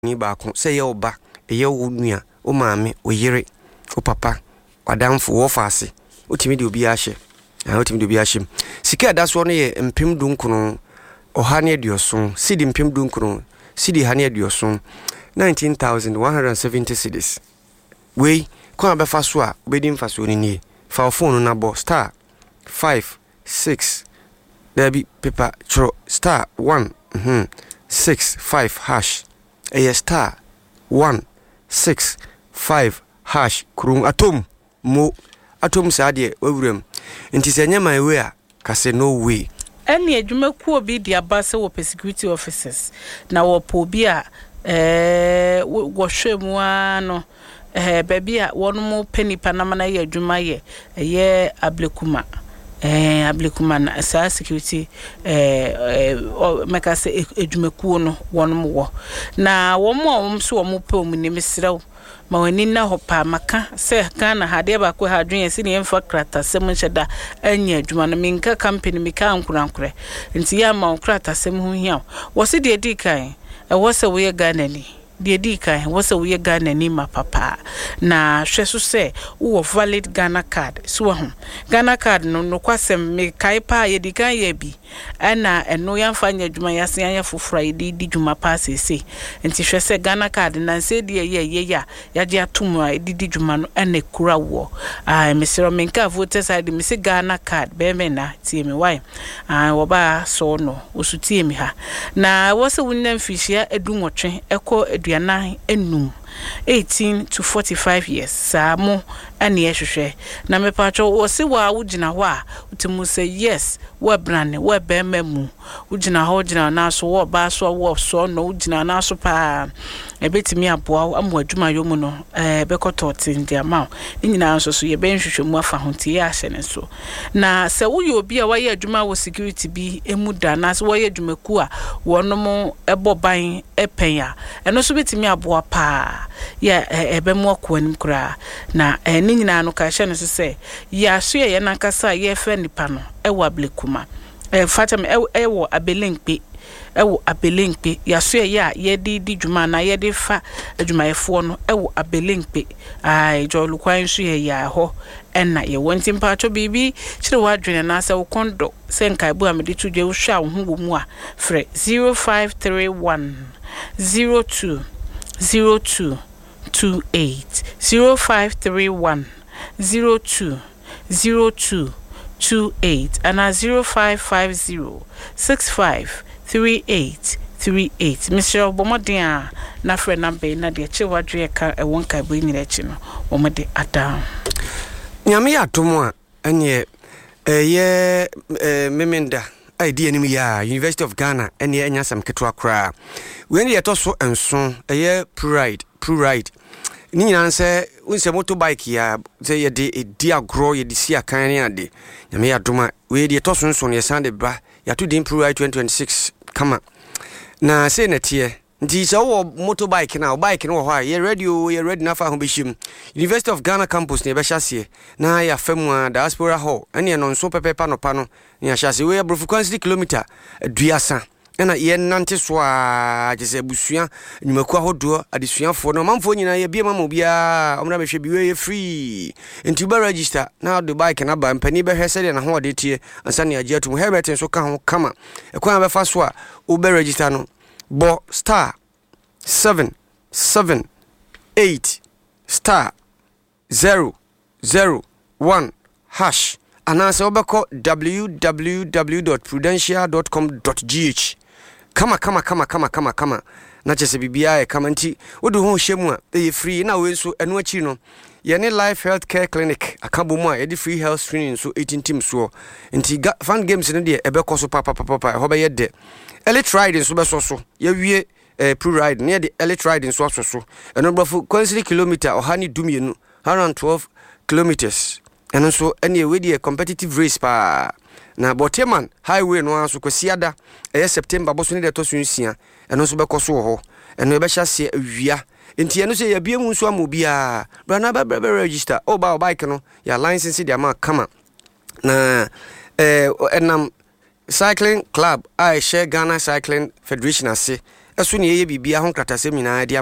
ni baako say ye oba ye wo nua o maame o yere o papa wadamfo wo faase otimi de obi ahye otimi de obi ahye sika da so no ye mpem dunkono ohane aduoson sidi mpem dunkono sidi hane aduoson 19,170 cedis we kwa befa so a obedi mfa so ni fa phone na bo star 5 6 paper tro star 1 6 5 hash star 1 6 5 hash krum atom saade wawuram nti se nyama ewe a kase no way eni adwuma ku obi dia base wo security officers na wo po bi a wo hwemu ano baby a wonu mo penipa na mana ye adwuma ye ablekuma na sa security meka se adwuma ku no wonu mo wo na wo mo so wo mo pe o mu ni mesrew ma wani na hopa maka se kana hade ba ko hadwen yesi ne mfa krata sem nhyeda anya adwuma no minka company mika ankurankurɛ nti ya ma krata sem hu hia wo se de di kan wo se wo ye ganani de di kan wo se wo ye ganani ma papa na hwe so se wo valid Ghana card so ho Ghana card no kwasem me kai pa ye di kan ye bi ana eno ya mfa nya adwuma ya se anya fofora ye di dwuma pa sese nti hwe se Ghana card na se de ye ya de atum a di dwuma no ene kura wo mesero menka voters ID me se Ghana card be me na tie me why wo ba so no osu tie me ha na wo se wunna mfihia edu nwotwe eko aduanan enum 18 to 45 years samo ane ehwehwe na mepacho wo se wa wugina ho a utimu say yes wa brane wa be mamu wugina ho gina na so wo ba so wo so no wugina na so pa ebetimi aboa amu adwuma yomu no bekotot ndi ama ni nyina nso so ye be nhwehwe mu afa ho tie ahye ne so na se wo ye obi a wa ye adwuma wo security bi emuda na so wo ye adwuma ku a wono mo eboban epenya eno so betimi aboa pa ya ebe mo kwanim kura na ni nyina no ka hye ne so se ya so ye na kasa ye fe nipa no ewa blekuma fatam ewo abelenkpe ya so ya ye di dwuma na ye di fa adwumayefo no ewo abelenkpe jo lukwan so ye ya ho enna ye wonti mpacho bibi chire wadwene na se wo kondo se nkai bu amede tudwe wo hwa wo hu mu a frɛ 0531 02 02 28 0531 02 02 28 and 0550 65 3838 Mr. Obomodia na frɛ number na de che wadwe ka ewon ka bo nyire chi no omode adam nyame atomo a ene ye memenda ID anim ya University of Ghana ene enya sam ketwa kra we ne yeto so enso ye pride ni nyina se unse motorbike ya ze ye de agro ye de si akan ne ade nyame ya doma we de yeto so nso ne sande bra ya to din pride 2026 kama na se na tie nti se wo motorbike na bike no ho ye radio ye ready na fa ho beshim University of Ghana campus ne be hyase na ya famu diaspora hall ene no nso pepepa no pa no ne ya hyase we abrofu kwansi kilometer aduasa na ye nante so a jese busua nyumaku ahodo adesuafo no mamfo nyina ye bia mama bia omra behwe bi we free nti ba register na the bike na ba mpani be hwese de na ho de tie ansa ne agi atum Herbert nso ka ho kama ekwan be fa so a wo be register no bo star 778 star 001 hash anase obeko www.prudential.com.gh kama na chese bibia e kama nti wodu ho hyemu a e free na we nso eno achi no ye ne life health care clinic akabo mu a ye di free health screening so 18 teams so nti fan games ne de ebeko so papa ho be ye de elite riding so be so ye wie pro ride ne de elite riding so so eno brofo consider kilometer ohani dumienu 112 kilometers eno so ene we di competitive race pa na Boteman highway no aso kwasiada September boso ne de to sunsia eno so bekoso ho eno be hyase awia enti eno so ya bia mu so amobia bra na ba register oba bike no ya license de ama kama na enam cycling club I share Ghana Cycling Federation ase ɛso ne yɛyɛ bibia ho kratasɛm nyinaa de